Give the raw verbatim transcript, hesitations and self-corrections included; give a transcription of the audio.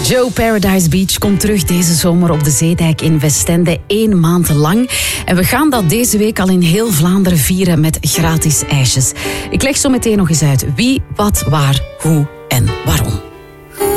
Joe Paradise Beach komt terug deze zomer op de Zeedijk in Westende, één maand lang. En we gaan dat deze week al in heel Vlaanderen vieren met gratis ijsjes. Ik leg zo meteen nog eens uit wie, wat, waar, hoe en waarom.